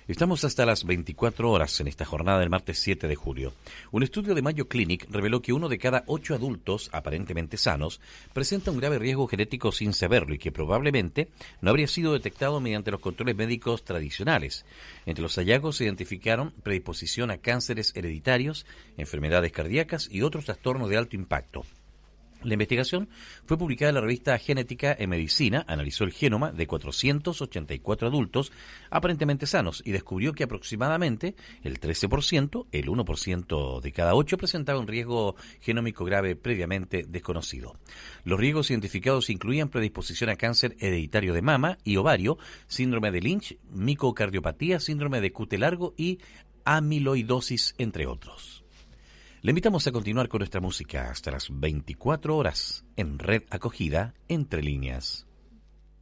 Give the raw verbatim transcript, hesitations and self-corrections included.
Estamos hasta las veinticuatro horas en esta jornada del martes siete de julio. Un estudio de Mayo Clinic reveló que uno de cada ocho adultos aparentemente sanos presenta un grave riesgo genético sin saberlo y que probablemente no habría sido detectado mediante los controles médicos tradicionales. Entre los hallazgos se identificaron predisposición a cánceres hereditarios, enfermedades cardíacas y otros trastornos de alto impacto. La investigación fue publicada en la revista Genética en Medicina, analizó el genoma de cuatrocientos ochenta y cuatro adultos aparentemente sanos y descubrió que aproximadamente el trece por ciento, el uno por ciento de cada ocho, presentaba un riesgo genómico grave previamente desconocido. Los riesgos identificados incluían predisposición a cáncer hereditario de mama y ovario, síndrome de Lynch, micocardiopatía, síndrome de Cute largo y amiloidosis, entre otros. Le invitamos a continuar con nuestra música hasta las veinticuatro horas en Red Acogida Entre Líneas.